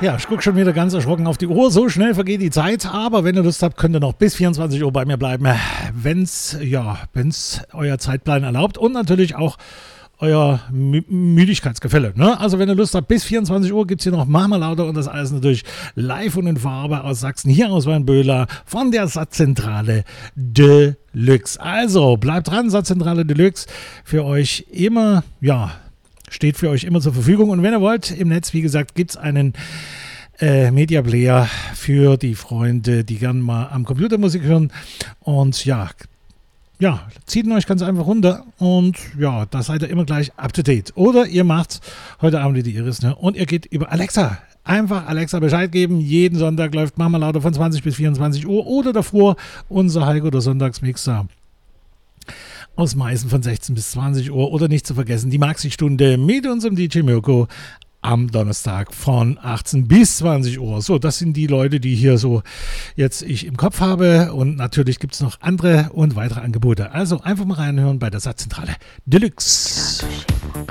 Ja, ich gucke schon wieder ganz erschrocken auf die Uhr. So schnell vergeht die Zeit. Aber wenn ihr Lust habt, könnt ihr noch bis 24 Uhr bei mir bleiben. Wenn's euer Zeitplan erlaubt. Und natürlich auch euer Müdigkeitsgefälle. Ne? Also wenn ihr Lust habt, bis 24 Uhr gibt es hier noch Mach mal lauter und das alles natürlich live und in Farbe aus Sachsen, hier aus Weinböhler von der Satzzentrale Deluxe. Also bleibt dran, Satzzentrale Deluxe für euch immer, steht für euch immer zur Verfügung. Und wenn ihr wollt, im Netz, wie gesagt, gibt es einen Media Player für die Freunde, die gern mal am Computer Musik hören. Und zieht ihn euch ganz einfach runter und da seid ihr immer gleich up to date. Oder ihr macht heute Abend wie die Iris, ne? Und ihr geht über Alexa. Einfach Alexa Bescheid geben. Jeden Sonntag läuft Mach mal lauter von 20 bis 24 Uhr oder davor unser Heiko der Sonntagsmixer aus Meißen von 16 bis 20 Uhr. Oder nicht zu vergessen, die Maxi-Stunde mit unserem DJ Mirko am Donnerstag von 18 bis 20 Uhr. So, das sind die Leute, die hier so jetzt ich im Kopf habe. Und natürlich gibt es noch andere und weitere Angebote. Also einfach mal reinhören bei der Satzzentrale Deluxe.